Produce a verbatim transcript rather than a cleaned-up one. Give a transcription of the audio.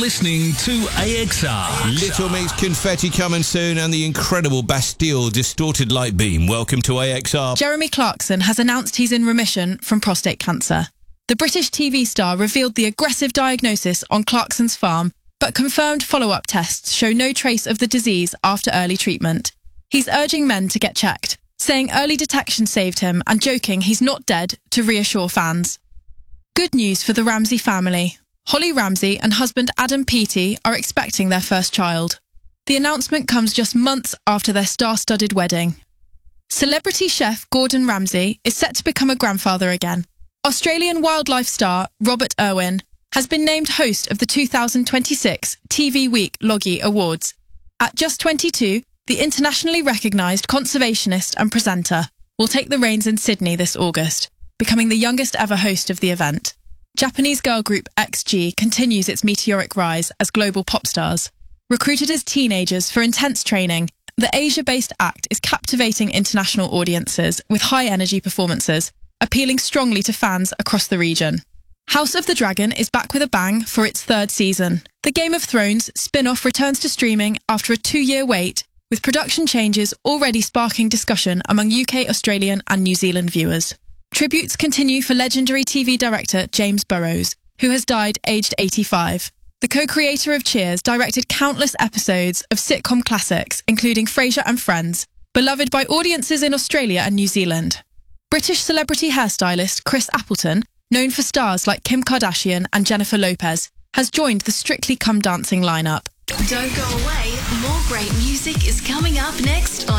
Listening to A X R. Little Mix Confetti coming soon and the incredible Bastille Distorted Light Beam. Welcome to A X R. Jeremy Clarkson has announced he's in remission from prostate cancer. The British T V star revealed the aggressive diagnosis on Clarkson's farm, but confirmed follow-up tests show no trace of the disease after early treatment. He's urging men to get checked, saying early detection saved him and joking he's not dead to reassure fans. Good news for the Ramsey family. Holly Ramsey and husband Adam Peaty are expecting their first child. The announcement comes just months after their star-studded wedding. Celebrity chef Gordon Ramsay is set to become a grandfather again. Australian wildlife star Robert Irwin has been named host of the two thousand twenty-six T V Week Logie Awards. At just twenty-two, the internationally recognised conservationist and presenter will take the reins in Sydney this August, becoming the youngest ever host of the event. Japanese girl group X G continues its meteoric rise as global pop stars. Recruited as teenagers for intense training, the Asia-based act is captivating international audiences with high-energy performances, appealing strongly to fans across the region. House of the Dragon is back with a bang for its third season. The Game of Thrones spin-off returns to streaming after a two-year wait, with production changes already sparking discussion among U K, Australian and New Zealand viewers. Tributes continue for legendary T V director James Burrows, who has died aged eighty-five. The co-creator of Cheers directed countless episodes of sitcom classics, including Frasier and Friends, beloved by audiences in Australia and New Zealand. British celebrity hairstylist Chris Appleton, known for stars like Kim Kardashian and Jennifer Lopez, has joined the Strictly Come Dancing lineup. Don't go away, more great music is coming up next on